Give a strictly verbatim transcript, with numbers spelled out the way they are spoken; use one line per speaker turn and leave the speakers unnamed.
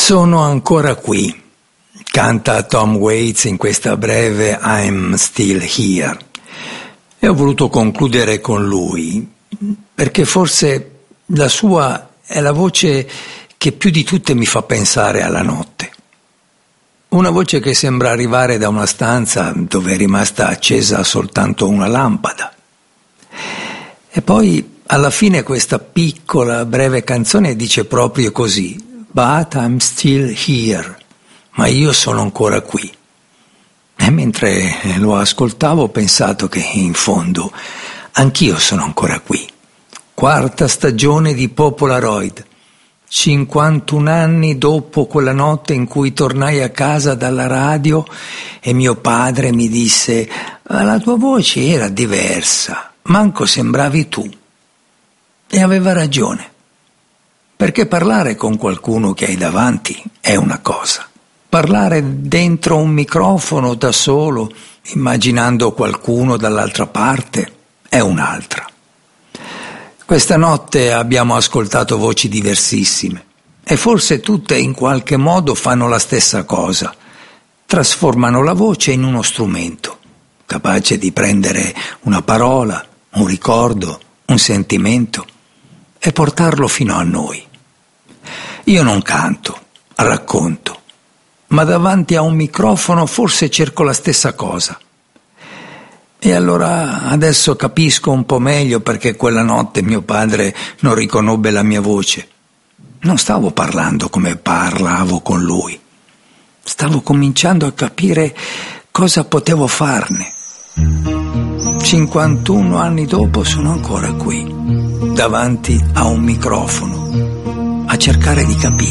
Sono ancora qui, canta Tom Waits in questa breve I'm Still Here. E ho voluto concludere con lui, perché forse la sua è la voce che più di tutte mi fa pensare alla notte. Una voce che sembra arrivare da una stanza dove è rimasta accesa soltanto una lampada. E poi alla fine questa piccola, breve canzone dice proprio così: But I'm still here, ma io sono ancora qui. E mentre lo ascoltavo ho pensato che in fondo anch'io sono ancora qui. Quarta stagione di Popolaroid, cinquantuno anni dopo quella notte in cui tornai a casa dalla radio e mio padre mi disse: la tua voce era diversa, manco sembravi tu. E aveva ragione, perché parlare con qualcuno che hai davanti è una cosa, parlare dentro un microfono da solo, immaginando qualcuno dall'altra parte, è un'altra. Questa notte abbiamo ascoltato voci diversissime e forse tutte in qualche modo fanno la stessa cosa, trasformano la voce in uno strumento, capace di prendere una parola, un ricordo, un sentimento e portarlo fino a noi. Io non canto, racconto, ma davanti a un microfono forse cerco la stessa cosa. E allora adesso capisco un po' meglio perché quella notte mio padre non riconobbe la mia voce. Non stavo parlando come parlavo con lui. Stavo cominciando a capire cosa potevo farne. cinquantuno anni dopo sono ancora qui, davanti a un microfono, a cercare di capire.